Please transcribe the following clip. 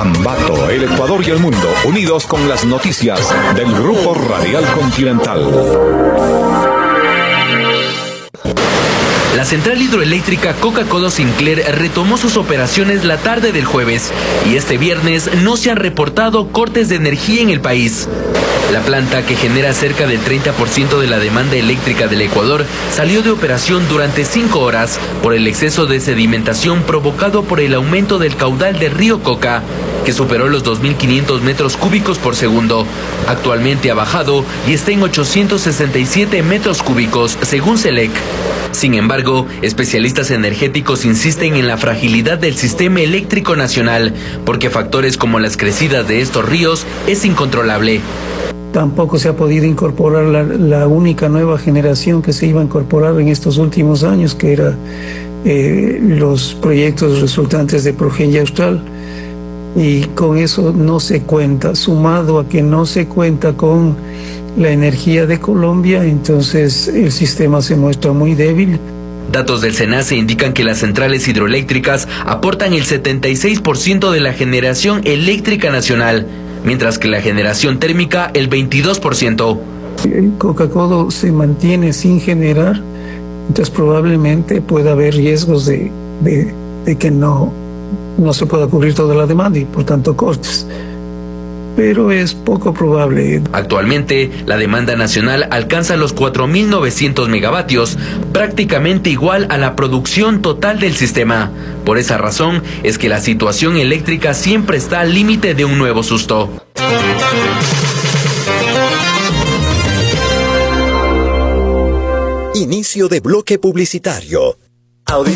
Ambato, el Ecuador y el mundo, unidos con las noticias del Grupo Radial Continental. La central hidroeléctrica Coca-Cola Sinclair retomó sus operaciones la tarde del jueves y este viernes no se han reportado cortes de energía en el país. La planta, que genera cerca del 30% de la demanda eléctrica del Ecuador, salió de operación durante 5 horas por el exceso de sedimentación provocado por el aumento del caudal del río Coca, que superó los 2.500 metros cúbicos por segundo. Actualmente ha bajado y está en 867 metros cúbicos, según SELEC. Sin embargo, especialistas energéticos insisten en la fragilidad del sistema eléctrico nacional, porque factores como las crecidas de estos ríos es incontrolable. Tampoco se ha podido incorporar la única nueva generación que se iba a incorporar en estos últimos años, que era los proyectos resultantes de Progen y Austral. Y con eso no se cuenta, sumado a que no se cuenta con la energía de Colombia, entonces el sistema se muestra muy débil. Datos del SENACE indican que las centrales hidroeléctricas aportan el 76% de la generación eléctrica nacional, mientras que la generación térmica el 22%. El Coca-Cola se mantiene sin generar, entonces probablemente pueda haber riesgos de que no se pueda cubrir toda la demanda y por tanto cortes. Pero es poco probable. Actualmente, la demanda nacional alcanza los 4.900 megavatios, prácticamente igual a la producción total del sistema. Por esa razón, es que la situación eléctrica siempre está al límite de un nuevo susto. Inicio de bloque publicitario.